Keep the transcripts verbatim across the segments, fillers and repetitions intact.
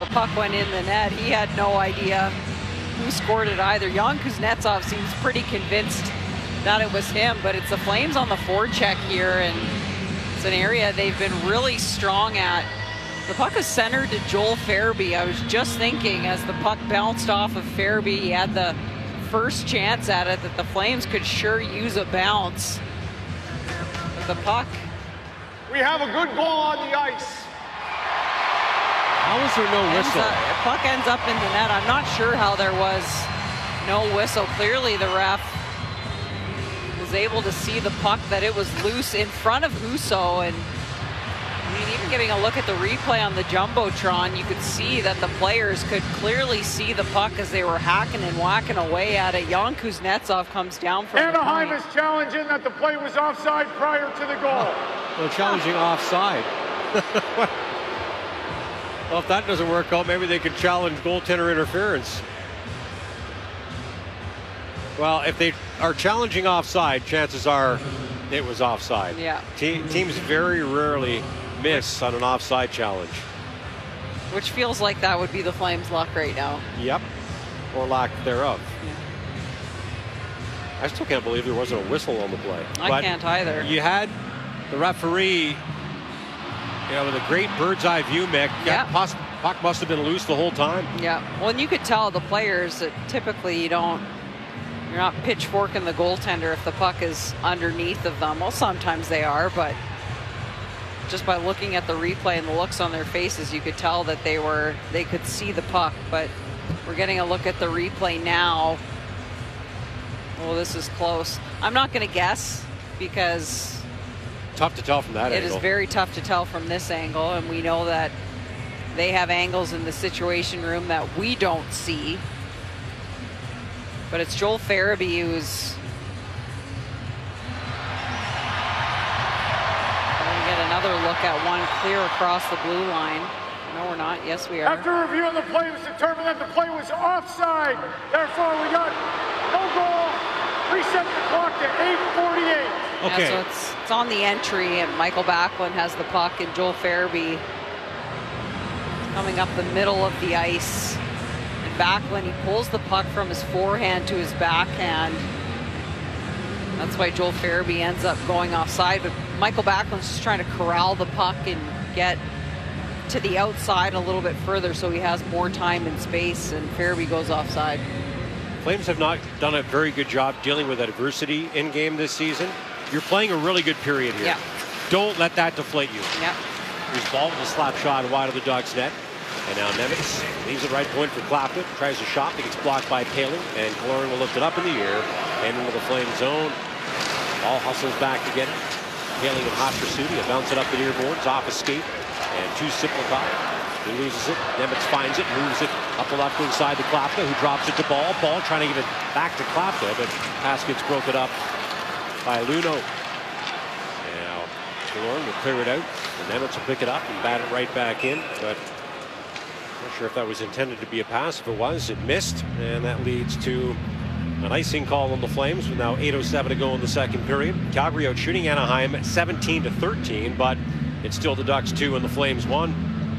puck went in the net, he had no idea who scored it either. Jan Kuznetsov seems pretty convinced that it was him, but it's the Flames on the forecheck here, and it's an area they've been really strong at. The puck is centered to Joel Farabee. I was just thinking as the puck bounced off of Farabee, he had the first chance at it that the Flames could sure use a bounce. But the puck. We have a good goal on the ice. How is there no whistle? Up, the puck ends up in the net. I'm not sure how there was no whistle. Clearly the ref was able to see the puck, that it was loose in front of Husso, and I mean, even getting a look at the replay on the Jumbotron, you could see that the players could clearly see the puck as they were hacking and whacking away at it. Jan Kuznetsov comes down from Anaheim is challenging that the play was offside prior to the goal. Well, challenging offside. Well, if that doesn't work out, maybe they could challenge goaltender interference. Well, if they are challenging offside, chances are it was offside. Yeah. Te teams very rarely miss on an offside challenge. Which feels like that would be the Flames' luck right now. Yep. Or lack thereof. Yeah. I still can't believe there wasn't a whistle on the play. I but can't either. You had the referee, you know, with a great bird's eye view, Mick. Yeah. That puck must have been loose the whole time. Yeah. Well, and you could tell the players that typically you don't, you're not pitchforking the goaltender if the puck is underneath of them. Well, sometimes they are, but just by looking at the replay and the looks on their faces, you could tell that they were, they could see the puck. But we're getting a look at the replay now. Oh, this is close. I'm not going to guess because tough to tell from that it angle. is very tough to tell from this angle, and we know that they have angles in the Situation Room that we don't see. But it's Joel Farabee who's going to get another look at one clear across the blue line. No, we're not. Yes, we are. After reviewing the play, it was determined that the play was offside. Therefore, we got no goal. Reset the clock to eight forty-eight. Okay. Yeah, so it's, it's on the entry, and Michael Backlund has the puck, and Joel Farabee coming up the middle of the ice. And Backlund, he pulls the puck from his forehand to his backhand. That's why Joel Farabee ends up going offside, but Michael Backlund's just trying to corral the puck and get to the outside a little bit further so he has more time and space, and Farabee goes offside. Flames have not done a very good job dealing with adversity in game this season. You're playing a really good period here. Yeah. Don't let that deflate you. Yeah. Here's ball with a slap shot wide of the Ducks net. And now Nemitz leaves it right point for Clapton. Tries a shot that gets blocked by Paling. And Killorn will lift it up in the air and into the Flame zone. Ball hustles back to get it. Paling in hot pursuit. He'll bounce it up the near boards, off a skate. And to Siplicott. He loses it. Nemitz finds it, moves it up the left wing side to Klapka, who drops it to Ball. Ball trying to get it back to Klapka, but pass gets broken up by Luno. Now Killorn will clear it out. And Nemitz will pick it up and bat it right back in. But not sure if that was intended to be a pass. If it was, it missed. And that leads to an icing call on the Flames with now eight oh seven to go in the second period. Calgary out shooting Anaheim seventeen to thirteen, but it's still the Ducks two and the Flames one.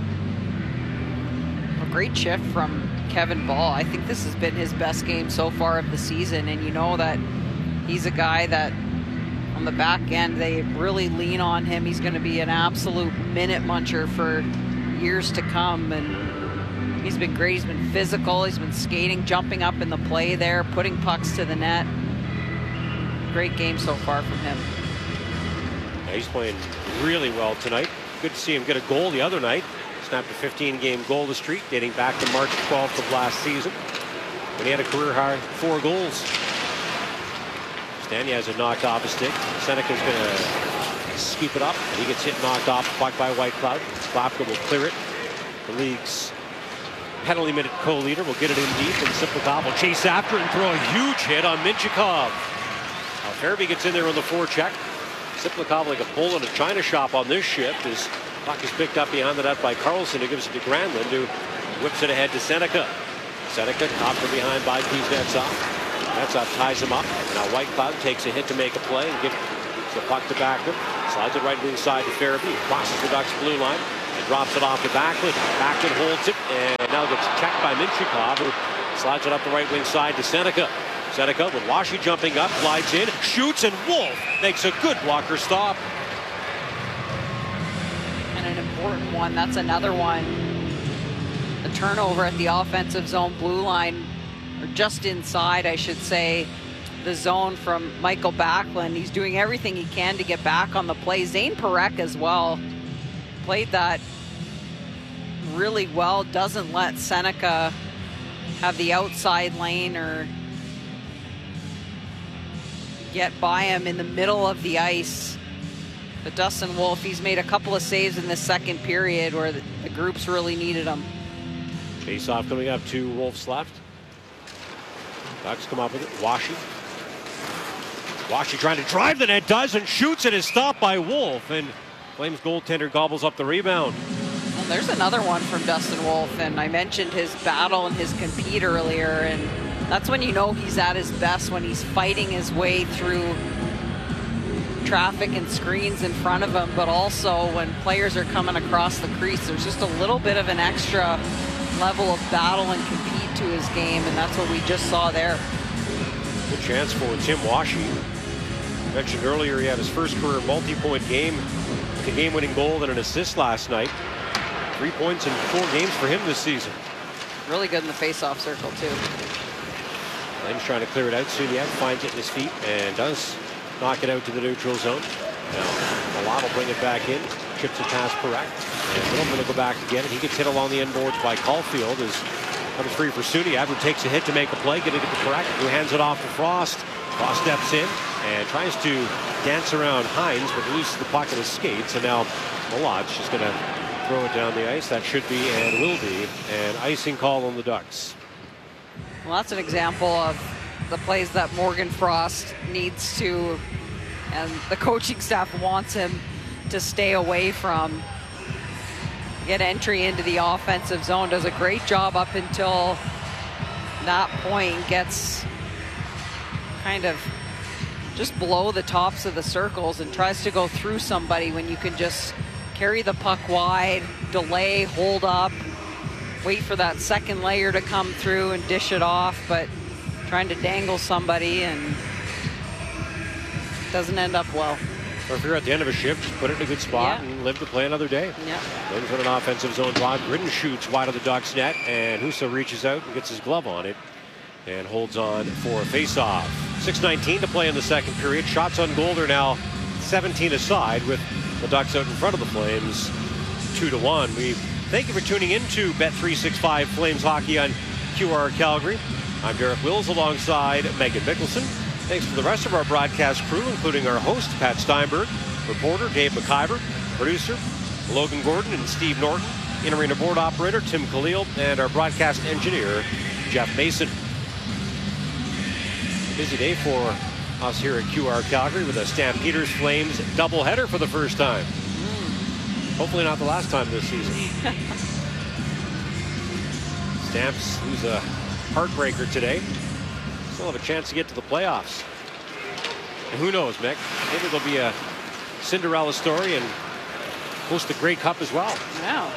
A great shift from Kevin Ball. I think this has been his best game so far of the season, and you know that he's a guy that on the back end they really lean on him. He's going to be an absolute minute muncher for years to come, and he's been great. He's been physical, he's been skating, jumping up in the play there, putting pucks to the net. Great game so far from him. Yeah, he's playing really well tonight. Good to see him get a goal the other night. Snapped a fifteen game goal streak dating back to March twelfth of last season when he had a career high four goals. Stania has it knocked off a stick. Seneca's going to scoop it up. He gets hit, knocked off, puck by Whitecloud. Klapka will clear it. The league's penalty minute co-leader will get it in deep, and Siplicott will chase after and throw a huge hit on Minchikov. Now Farabee gets in there on the forecheck. Siplicott like a bull in a china shop on this shift. His puck is picked up behind the net by Carlson, who gives it to Granlund, who whips it ahead to Seneca. Seneca caught from behind by Kuznetsov. Kuznetsov ties him up. Now Whitecloud takes a hit to make a play and gives the puck to Backlund. Slides it right wing side to Farabee. Crosses the Ducks blue line. And drops it off to Backlund. Backlund holds it and now gets checked by Minchikov, who slides it up the right wing side to Seneca. Seneca with Washi jumping up, glides in, shoots, and Wolf makes a good blocker stop. And an important one. That's another one. A turnover at the offensive zone blue line, or just inside, I should say, the zone from Michael Backlund. He's doing everything he can to get back on the play. Zane Parekh as well played that really well. Doesn't let Seneca have the outside lane or get by him in the middle of the ice. But Dustin Wolf, he's made a couple of saves in this second period where the, the groups really needed him. Face off coming up to Wolf's left. Ducks come up with it. Washi. Washi trying to drive the net, does, and shoots, and is stopped by Wolf. And Flames goaltender gobbles up the rebound. Well, there's another one from Dustin Wolf, and I mentioned his battle and his compete earlier, and that's when you know he's at his best, when he's fighting his way through traffic and screens in front of him, but also when players are coming across the crease, there's just a little bit of an extra level of battle and compete to his game, and that's what we just saw there. Good chance for Tim Washi. Mentioned earlier he had his first career multi-point game, with a game-winning goal and an assist last night. Three points in four games for him this season. Really good in the face-off circle too. Flames trying to clear it out. Suniev finds it in his feet and does knock it out to the neutral zone. Now Malott will bring it back in, chips it past Parekh, and Middleman will go back again, and he gets hit along the end boards by Caulfield as number three for Suniev, who takes a hit to make a play, getting it to Parekh, who hands it off to Frost. Frost steps in and tries to dance around Hines, but loses the puck in his skates, and now Malott's just going to throw it down the ice. That should be and will be an icing call on the Ducks. Well, that's an example of the plays that Morgan Frost needs to, and the coaching staff wants him to stay away from. Get entry into the offensive zone, does a great job up until that point, gets kind of just below the tops of the circles and tries to go through somebody when you can just carry the puck wide, delay, hold up, wait for that second layer to come through and dish it off, but trying to dangle somebody and doesn't end up well. Or if you're at the end of a shift, just put it in a good spot yeah. and live to play another day. Yeah. Flames with an offensive zone draw. Gridden shoots wide of the Ducks net, and Husso reaches out and gets his glove on it and holds on for a face-off. six nineteen to play in the second period. Shots on goal are now seventeen aside, with the Ducks out in front of the Flames two to one. We thank you for tuning in to Bet three sixty-five Flames Hockey on Q R Calgary. I'm Derek Wills alongside Megan Mickelson. Thanks to the rest of our broadcast crew, including our host, Pat Steinberg, reporter Dave McIver, producer Logan Gordon and Steve Norton, in-arena board operator Tim Khalil, and our broadcast engineer, Jeff Mason. Busy day for us here at Q R Calgary with a Stampeders Flames doubleheader for the first time. Mm. Hopefully not the last time this season. Stamps lose a heartbreaker today. Still have a chance to get to the playoffs. And who knows, Mick? Maybe there'll be a Cinderella story and host the Grey Cup as well. Wow.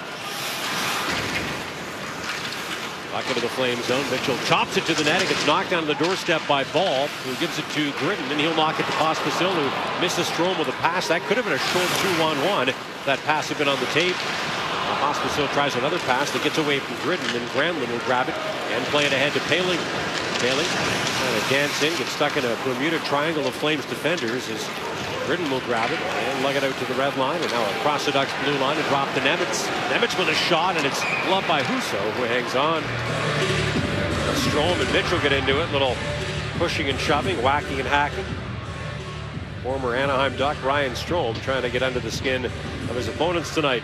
Back into the Flame zone. Mitchell chops it to the net. It gets knocked down to the doorstep by Ball, who gives it to Gritton, and he'll knock it to Pospisil, who misses Strome with a pass. That could have been a short two on one. That pass had been on the tape. Uh, Pospisil tries another pass that gets away from Gritton, and Granlund will grab it and play it ahead to Paling. Paling trying to dance in, gets stuck in a Bermuda triangle of Flames defenders as Gritton will grab it and lug it out to the red line, and now across the Ducks blue line and drop to Nemitz. Nemitz with a shot, and it's gloved by Husso, who hangs on. Strome and Mitchell get into it. Little pushing and shoving, whacking and hacking. Former Anaheim Duck Ryan Strome trying to get under the skin of his opponents tonight.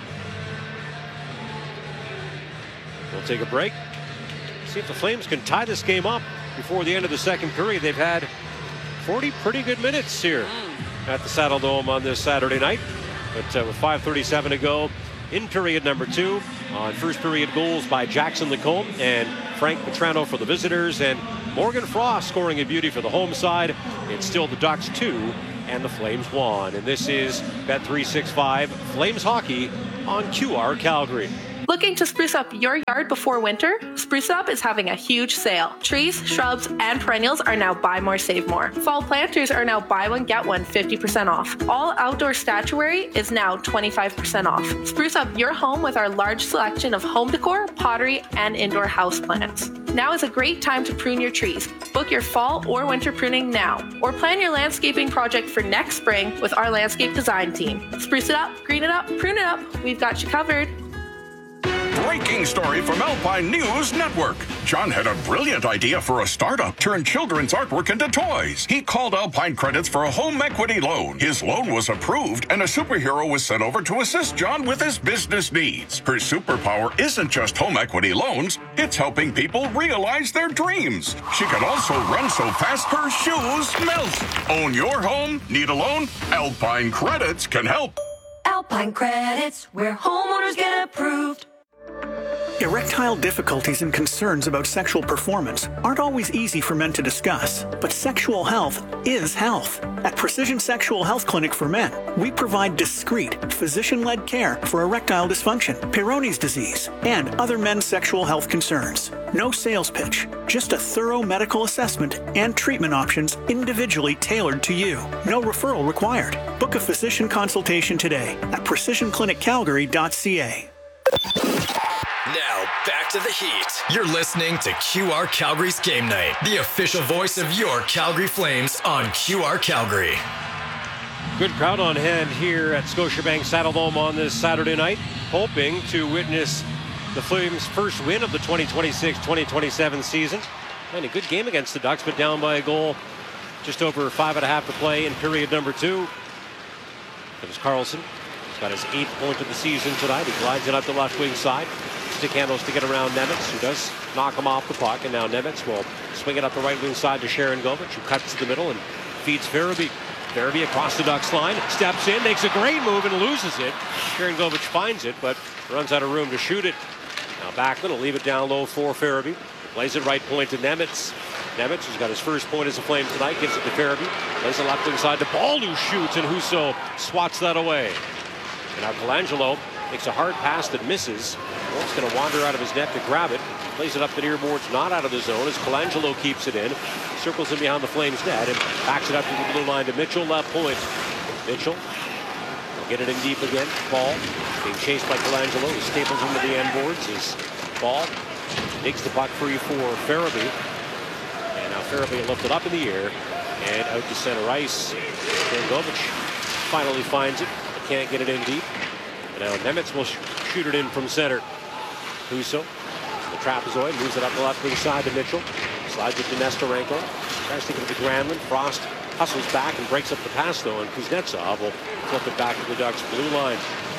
We'll take a break. See if the Flames can tie this game up before the end of the second period. They've had forty pretty good minutes here at the Saddle Dome on this Saturday night. But uh, with five thirty-seven to go in period number two, on first period goals by Jackson Lacombe and Frank Petrano for the visitors, and Morgan Frost scoring a beauty for the home side. It's still the Ducks two and the Flames one. And this is Bet three sixty-five Flames Hockey on Q R Calgary. Looking to spruce up your yard before winter? Spruce Up is having a huge sale. Trees, shrubs, and perennials are now buy more, save more. Fall planters are now buy one, get one fifty percent off. All outdoor statuary is now twenty-five percent off. Spruce up your home with our large selection of home decor, pottery, and indoor houseplants. Now is a great time to prune your trees. Book your fall or winter pruning now, or plan your landscaping project for next spring with our landscape design team. Spruce it up, green it up, prune it up. We've got you covered. Breaking story from Alpine News Network. John had a brilliant idea for a startup, turn children's artwork into toys. He called Alpine Credits for a home equity loan. His loan was approved, and a superhero was sent over to assist John with his business needs. Her superpower isn't just home equity loans, it's helping people realize their dreams. She can also run so fast her shoes melt. Own your home? Need a loan? Alpine Credits can help. Alpine Credits, where homeowners get approved. Erectile difficulties and concerns about sexual performance aren't always easy for men to discuss, but sexual health is health. At Precision Sexual Health Clinic for Men, we provide discreet, physician-led care for erectile dysfunction, Peyronie's disease, and other men's sexual health concerns. No sales pitch, just a thorough medical assessment and treatment options individually tailored to you. No referral required. Book a physician consultation today at precision clinic calgary dot c a. Now, back to the heat. You're listening to Q R Calgary's Game Night, the official voice of your Calgary Flames on Q R Calgary. Good crowd on hand here at Scotiabank Saddledome on this Saturday night, hoping to witness the Flames' first win of the twenty twenty-six twenty twenty-seven season. And a good game against the Ducks, but down by a goal. Just over five and a half to play in period number two. It was Carlson. He's got his eighth point of the season tonight. He glides it up the left wing side. Stick handles to get around Nemitz, who does knock him off the puck. And now Nemitz will swing it up the right wing side to Sharon Govich, who cuts to the middle and feeds Farabee. Farabee across the Ducks line, steps in, makes a great move and loses it. Sharon Govich finds it, but runs out of room to shoot it. Now Backlund will leave it down low for Farabee. Plays it right point to Nemitz. Nemitz, who's got his first point as a Flame tonight, gives it to Farabee. Plays it left inside to Ball, who shoots, and Husso swats that away. And now Colangelo makes a hard pass that misses. Ball's going to wander out of his net to grab it. Plays it up the near boards, not out of the zone, as Colangelo keeps it in. Circles in behind the Flames net and backs it up to the blue line to Mitchell, left point. Mitchell will get it in deep again. Ball being chased by Colangelo. He staples into the end boards. His Ball digs the puck free for Farabee. And now Farabee will lift it up in the air and out to center ice. Govich finally finds it, but can't get it in deep. And now Nemitz will sh shoot it in from center. Husso, the trapezoid, moves it up the left wing side to Mitchell. Slides it to Nestorenko. Tries to get it to Granlund. Frost hustles back and breaks up the pass though, and Kuznetsov will flip it back to the Ducks' blue line.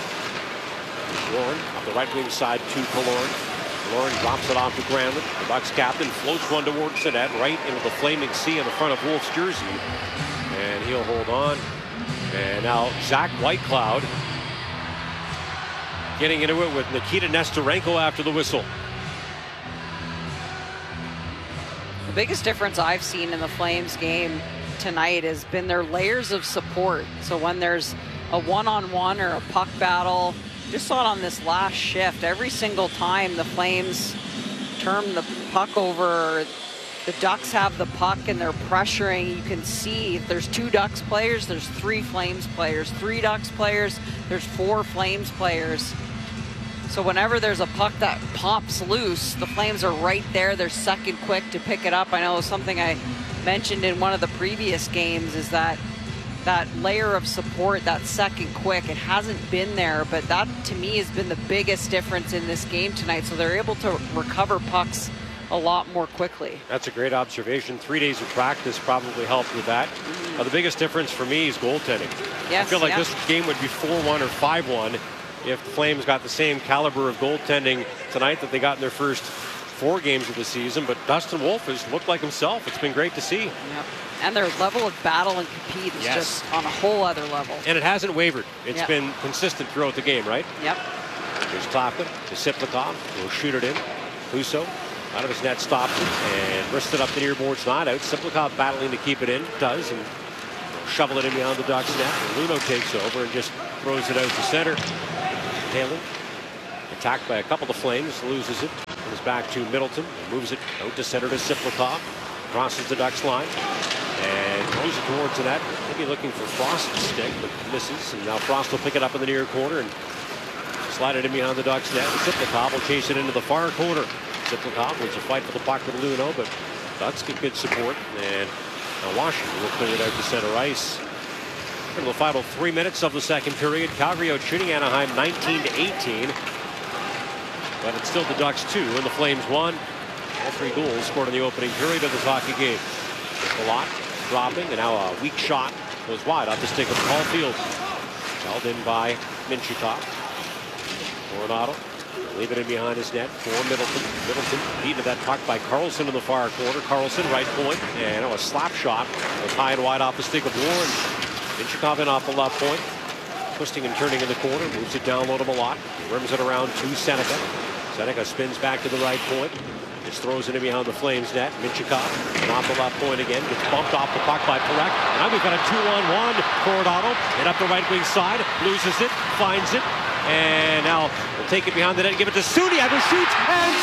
Lauren off the right wing side to Killorn. Lauren drops it off to Granlund. The Ducks captain floats one towards the net, right into the flaming sea in the front of Wolf's jersey. And he'll hold on. And now Zach Whitecloud getting into it with Nikita Nestorenko after the whistle. The biggest difference I've seen in the Flames game tonight has been their layers of support. So when there's a one-on-one or a puck battle, just saw it on this last shift, every single time the Flames turn the puck over, the Ducks have the puck and they're pressuring. You can see if there's two Ducks players, there's three Flames players. Three Ducks players, there's four Flames players. So whenever there's a puck that pops loose, the Flames are right there. They're second quick to pick it up. I know something I mentioned in one of the previous games is that that layer of support, that second quick, it hasn't been there, but that to me has been the biggest difference in this game tonight. So they're able to recover pucks a lot more quickly. That's a great observation. Three days of practice probably helped with that. Mm-hmm. uh, the biggest difference for me is goaltending. Yes, I feel like yeah. this game would be four one or five one if the Flames got the same caliber of goaltending tonight that they got in their first four games of the season. But Dustin Wolf has looked like himself. It's been great to see. Yep. And their level of battle and compete is yes. just on a whole other level. And it hasn't wavered. It's yep. been consistent throughout the game, right? Yep. There's Clapton to Siplikov. He'll shoot it in. Husso out of his net, stops it and wrists it up the near boards, not out. Siplikov battling to keep it in, does, and shovel it in behind the Ducks net. And Luno takes over and just throws it out to center. Paling. Attacked by a couple of Flames, loses it. Comes back to Middleton, moves it out to center to Siplikov. Crosses the Ducks line and throws it towards the net. Maybe looking for Frost to stick, but misses. And now Frost will pick it up in the near corner and slide it in behind the Ducks net. And Siplikov will chase it into the far corner. Siplikov wins a fight for the puck with Luno, but Ducks get good support. And now Washington will clear it out to center ice. In the final three minutes of the second period, Calgary out shooting Anaheim nineteen to eighteen. But it's still the Ducks two and the Flames one. All three goals scored in the opening period of this hockey game. A lot dropping, and now a weak shot goes wide off the stick of Caulfield. Held in by Minchikov. Coronado leaving it behind his net for Middleton. Middleton beaten to that puck by Carlson in the far corner. Carlson right point, and now a slap shot was high and wide off the stick of Warren. Minchikov in off the left point, twisting and turning in the corner, moves it down low to Malott, rims it around to Seneca. Seneca spins back to the right point. Just throws it in behind the Flames net. Minchikov off the left point again. Gets bumped off the puck by Parekh. Now we've got a two on one. Coronado and up the right wing side. Loses it. Finds it. And now we'll take it behind the net. Give it to Sunia who shoots and